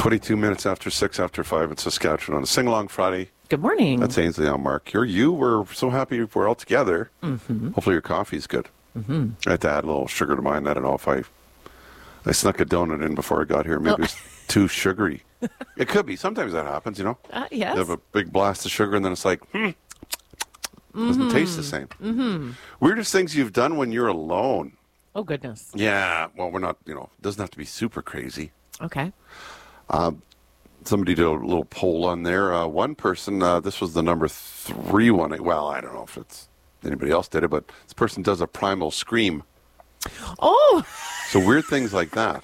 22 minutes after 6 after 5 in Saskatchewan on a Sing-Along Friday. Good morning. That's Ainsley. I'm Mark. We're so happy we're all together. Mm-hmm. Hopefully your coffee's good. Mm-hmm. I had to add a little sugar to mine. I don't know if I snuck a donut in before I got here. Maybe it's too sugary. It could be. Sometimes that happens, you know. Yes. You have a big blast of sugar and then it's like, doesn't taste the same. Mm-hmm. Weirdest things you've done when you're alone. Oh, goodness. Yeah. Well, we're not, it doesn't have to be super crazy. Okay. Somebody did a little poll on there. One person, this was the number 3 one. Well, I don't know if it's anybody else did it, but this person does a primal scream. Oh! So weird things like that.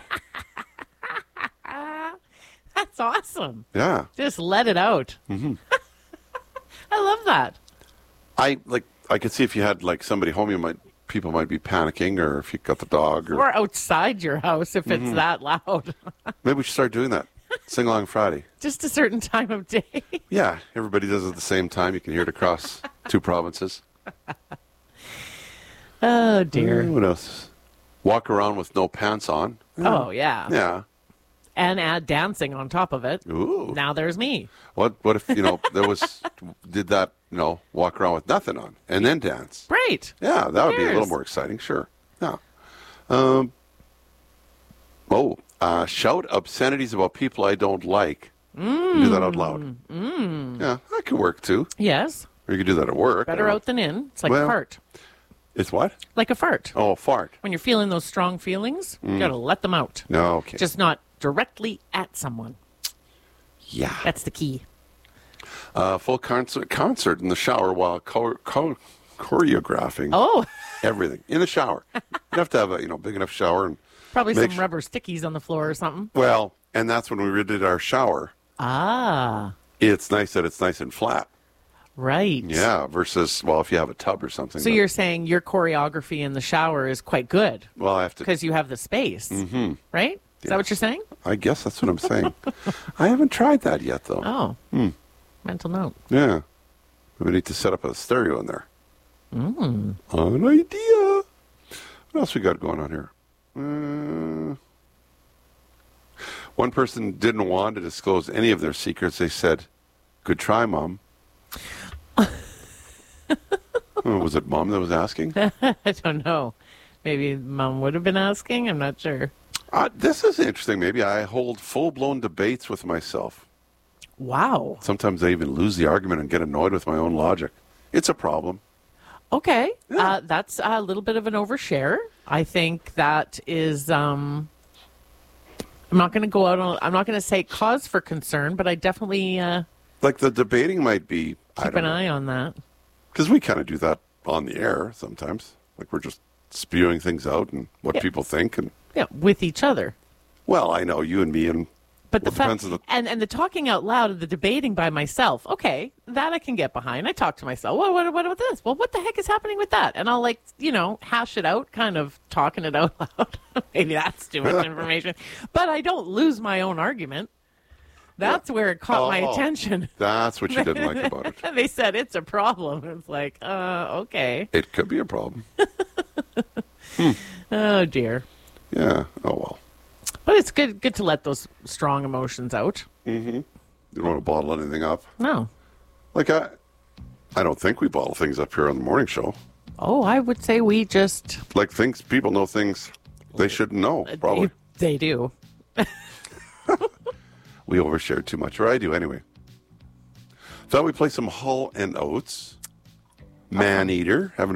That's awesome. Yeah. Just let it out. Mm-hmm. I love that. I could see if you had like somebody home, people might be panicking, or if you got the dog, or outside your house if it's that loud. Maybe we should start doing that. Sing Along Friday. Just a certain time of day. Yeah, everybody does it at the same time. You can hear it across 2 provinces. Oh dear. What else? Walk around with no pants on. Oh yeah. Yeah. And add dancing on top of it. Ooh. Now there's me. What if, did that, walk around with nothing on and then dance? Right. Yeah, that would be a little more exciting, sure. Yeah. Shout obscenities about people I don't like. Do that out loud. Yeah, that could work too. Yes. Or you could do that at work. Better out than in. It's like a fart. It's what? Like a fart. Oh, a fart. When you're feeling those strong feelings, you got to let them out. No, okay. Just not directly at someone. Yeah. That's the key. Full concert in the shower while choreographing. Oh. Everything. In the shower. You have to have a big enough shower. And probably some rubber stickies on the floor or something. Well, and that's when we redid our shower. Ah. It's nice that it's nice and flat. Right. Yeah, versus, if you have a tub or something. So you're saying your choreography in the shower is quite good. Well, I have to. Because you have the space. Mm-hmm. Right? Is that what you're saying? I guess that's what I'm saying. I haven't tried that yet, though. Oh. Mental note. Yeah. We need to set up a stereo in there. An idea. What else we got going on here? One person didn't want to disclose any of their secrets. They said, "Good try, Mom." Was it Mom that was asking? I don't know. Maybe Mom would have been asking. I'm not sure. This is interesting. Maybe I hold full-blown debates with myself. Wow. Sometimes I even lose the argument and get annoyed with my own logic. It's a problem. Okay. Yeah. That's a little bit of an overshare. I think that is, I'm not going to go out on, I'm not going to say cause for concern, but I definitely like the debating might be, keep an eye on that. Because we kind of do that on the air sometimes. Like we're just spewing things out and what people think. And with each other. Well, I know you and me and but the fact, and the talking out loud and the debating by myself, okay, that I can get behind. I talk to myself. Well, what about this? Well, what the heck is happening with that? And I'll hash it out, kind of talking it out loud. Maybe that's too much information. But I don't lose my own argument. That's where it caught my attention. That's what you didn't like about it. They said it's a problem. It's like, okay. It could be a problem. Oh, dear. Yeah. Oh, well. But it's good to let those strong emotions out. Mm-hmm. You don't want to bottle anything up. No. Like, I don't think we bottle things up here on the morning show. Oh, I would say we just... Like people know things they shouldn't know, probably. They do. We overshared too much, or I do anyway. Thought we'd play some Hall and Oates. Man Eater. Haven't